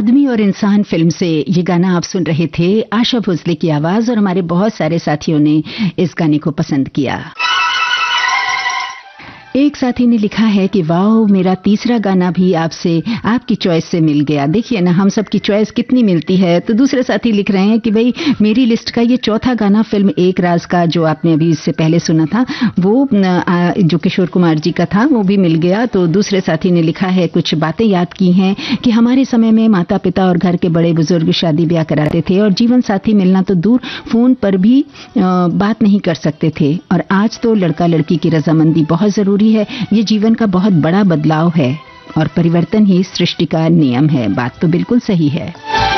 आदमी और इंसान फिल्म से ये गाना आप सुन रहे थे। आशा भोसले की आवाज और हमारे बहुत सारे साथियों ने इस गाने को पसंद किया। एक साथी ने लिखा है कि वाओ, मेरा तीसरा गाना भी आपसे आपकी चॉइस से मिल गया। देखिए ना, हम सब की चॉइस कितनी मिलती है। तो दूसरे साथी लिख रहे हैं कि भाई मेरी लिस्ट का ये चौथा गाना फिल्म एक राज का, जो आपने अभी इससे पहले सुना था, वो जो किशोर कुमार जी का था, वो भी मिल गया। तो दूसरे साथी ने लिखा है, कुछ बातें याद की हैं कि हमारे समय में माता पिता और घर के बड़े बुजुर्ग शादी ब्याह कराते थे और जीवन साथी मिलना तो दूर, फोन पर भी बात नहीं कर सकते थे। और आज तो लड़का लड़की की रजामंदी बहुत जरूरी है। ये जीवन का बहुत बड़ा बदलाव है और परिवर्तन ही सृष्टि का नियम है। बात तो बिल्कुल सही है।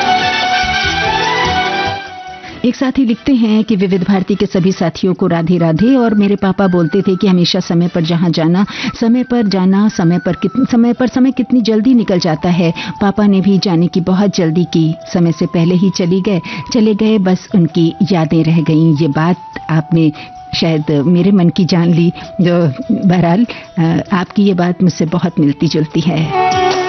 एक साथी लिखते हैं कि विविध भारती के सभी साथियों को राधे राधे। और मेरे पापा बोलते थे कि हमेशा समय पर जहां जाना, समय पर जाना, समय कितनी जल्दी निकल जाता है। पापा ने भी जाने की बहुत जल्दी की, समय से पहले ही चले गए, बस उनकी यादें रह गईं। ये बात आपने शायद मेरे मन की जान ली। बहरहाल आपकी ये बात मुझसे बहुत मिलती जुलती है।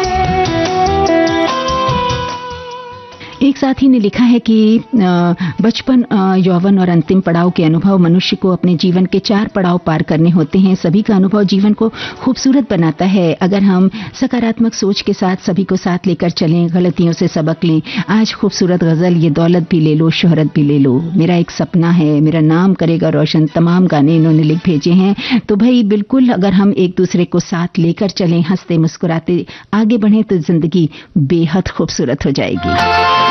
एक साथी ने लिखा है कि बचपन, यौवन और अंतिम पड़ाव के अनुभव मनुष्य को अपने जीवन के 4 पड़ाव पार करने होते हैं। सभी का अनुभव जीवन को खूबसूरत बनाता है अगर हम सकारात्मक सोच के साथ सभी को साथ लेकर चलें, गलतियों से सबक लें। आज खूबसूरत गजल, ये दौलत भी ले लो, शोहरत भी ले लो, मेरा एक सपना है, मेरा नाम करेगा रोशन, तमाम गाने इन्होंने लिख भेजे हैं। तो भाई बिल्कुल, अगर हम एक दूसरे को साथ लेकर चलें, हंसते मुस्कुराते आगे बढ़ें, तो जिंदगी बेहद खूबसूरत हो जाएगी।